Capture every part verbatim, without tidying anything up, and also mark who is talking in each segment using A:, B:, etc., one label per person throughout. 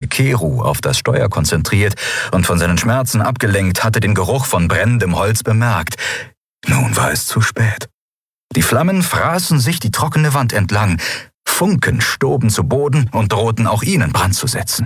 A: Keru auf das Steuer konzentriert und von seinen Schmerzen abgelenkt, hatte den Geruch von brennendem Holz bemerkt. Nun war es zu spät. Die Flammen fraßen sich die trockene Wand entlang. Funken stoben zu Boden und drohten auch ihnen Brand zu setzen.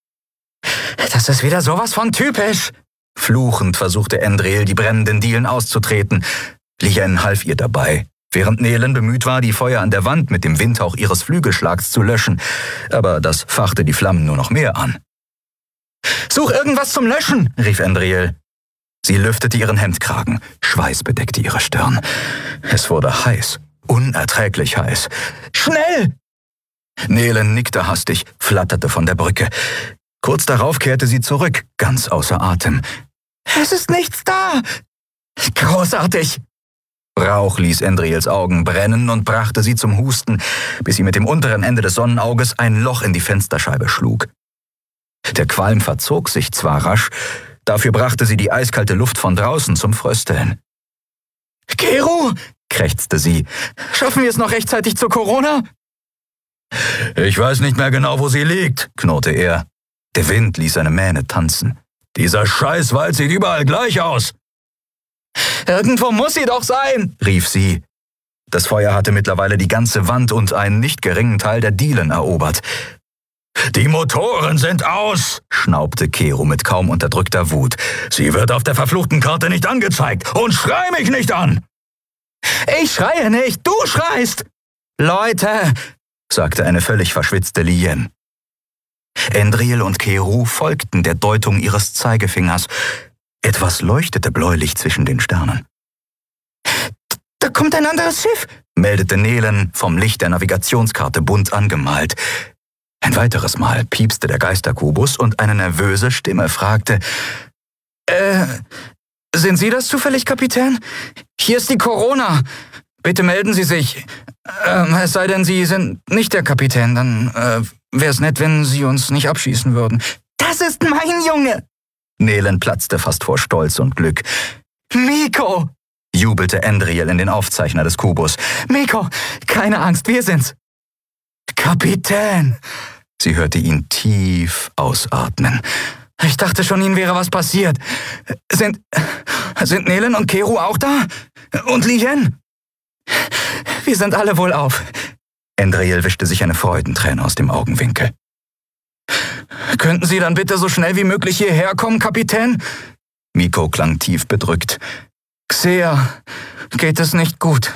A: »Das ist wieder sowas von typisch!« Fluchend versuchte Endril, die brennenden Dielen auszutreten. Lien half ihr dabei, während Nelen bemüht war, die Feuer an der Wand mit dem Windhauch ihres Flügelschlags zu löschen. Aber das fachte die Flammen nur noch mehr an. »Such irgendwas zum Löschen«, rief Endril. Sie lüftete ihren Hemdkragen. Schweiß bedeckte ihre Stirn. Es wurde heiß, unerträglich heiß. »Schnell!« Nelen nickte hastig, flatterte von der Brücke. Kurz darauf kehrte sie zurück, ganz außer Atem. »Es ist nichts da!« »Großartig!« Rauch ließ Endrils Augen brennen und brachte sie zum Husten, bis sie mit dem unteren Ende des Sonnenauges ein Loch in die Fensterscheibe schlug. Der Qualm verzog sich zwar rasch, dafür brachte sie die eiskalte Luft von draußen zum Frösteln. »Keru«, krächzte sie, »schaffen wir es noch rechtzeitig zur Corona?« »Ich weiß nicht mehr genau, wo sie liegt«, knurrte er. Der Wind ließ seine Mähne tanzen. »Dieser Scheißwald sieht überall gleich aus!« »Irgendwo muss sie doch sein«, rief sie. Das Feuer hatte mittlerweile die ganze Wand und einen nicht geringen Teil der Dielen erobert. »Die Motoren sind aus«, schnaubte Keru mit kaum unterdrückter Wut. »Sie wird auf der verfluchten Karte nicht angezeigt und schrei mich nicht an!« »Ich schreie nicht, du schreist!« »Leute«, sagte eine völlig verschwitzte Lien. Endril und Keru folgten der Deutung ihres Zeigefingers. Etwas leuchtete bläulich zwischen den Sternen. »Da kommt ein anderes Schiff«, meldete Nelen, vom Licht der Navigationskarte bunt angemalt. Ein weiteres Mal piepste der Geisterkubus und eine nervöse Stimme fragte, »Äh, sind Sie das zufällig, Kapitän? Hier ist die Corona. Bitte melden Sie sich. Ähm, es sei denn, Sie sind nicht der Kapitän, dann äh, wäre es nett, wenn Sie uns nicht abschießen würden.« »Das ist mein Junge!« Nelen platzte fast vor Stolz und Glück. »Miko!« jubelte Endril in den Aufzeichner des Kubus. »Miko, keine Angst, wir sind's!« »Kapitän!« Sie hörte ihn tief ausatmen. »Ich dachte schon, Ihnen wäre was passiert. Sind, sind Nelen und Keru auch da? Und Lien?« »Wir sind alle wohlauf.« Endril wischte sich eine Freudenträne aus dem Augenwinkel. »Könnten Sie dann bitte so schnell wie möglich hierher kommen, Kapitän?« Miko klang tief bedrückt. »Xea, geht es nicht gut?«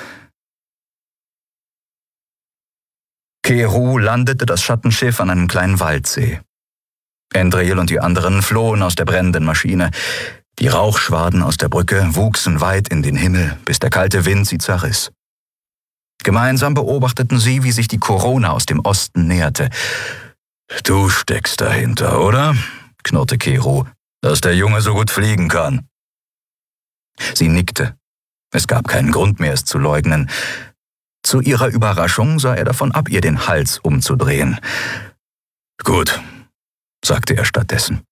A: Keru landete das Schattenschiff an einem kleinen Waldsee. Endril und die anderen flohen aus der brennenden Maschine. Die Rauchschwaden aus der Brücke wuchsen weit in den Himmel, bis der kalte Wind sie zerriss. Gemeinsam beobachteten sie, wie sich die Corona aus dem Osten näherte. »Du steckst dahinter, oder?« knurrte Keru, »dass der Junge so gut fliegen kann.« Sie nickte. Es gab keinen Grund mehr, es zu leugnen. Zu ihrer Überraschung sah er davon ab, ihr den Hals umzudrehen. »Gut«, sagte er stattdessen.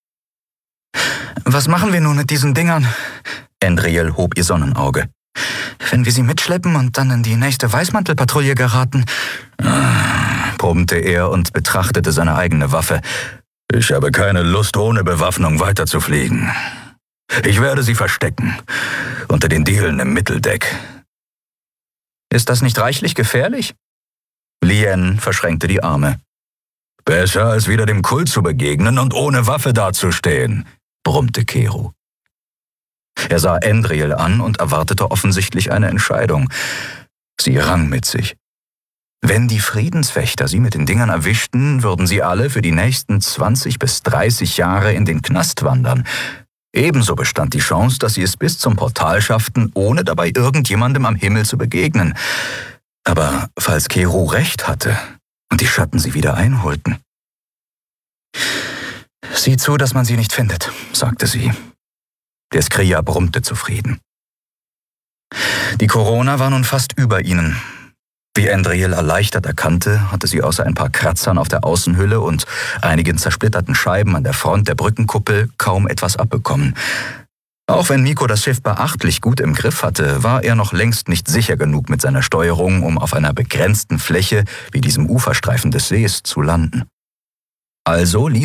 A: »Was machen wir nun mit diesen Dingern?« Endril hob ihr Sonnenauge. »Wenn wir sie mitschleppen und dann in die nächste Weißmantelpatrouille geraten?« brummte er und betrachtete seine eigene Waffe. »Ich habe keine Lust, ohne Bewaffnung weiterzufliegen. Ich werde sie verstecken, unter den Dielen im Mitteldeck.« »Ist das nicht reichlich gefährlich?« Lien verschränkte die Arme. »Besser, als wieder dem Kult zu begegnen und ohne Waffe dazustehen«, brummte Keru. Er sah Endril an und erwartete offensichtlich eine Entscheidung. Sie rang mit sich. Wenn die Friedenswächter sie mit den Dingern erwischten, würden sie alle für die nächsten zwanzig bis dreißig Jahre in den Knast wandern. Ebenso bestand die Chance, dass sie es bis zum Portal schafften, ohne dabei irgendjemandem am Himmel zu begegnen. Aber falls Keru recht hatte und die Schatten sie wieder einholten. »Sieh zu, dass man sie nicht findet«, sagte sie. Der Skria brummte zufrieden. Die Corona war nun fast über ihnen. Wie Endril erleichtert erkannte, hatte sie außer ein paar Kratzern auf der Außenhülle und einigen zersplitterten Scheiben an der Front der Brückenkuppel kaum etwas abbekommen. Auch wenn Miko das Schiff beachtlich gut im Griff hatte, war er noch längst nicht sicher genug mit seiner Steuerung, um auf einer begrenzten Fläche wie diesem Uferstreifen des Sees zu landen. Also ließ